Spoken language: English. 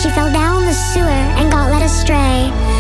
She fell down the sewer and got led astray.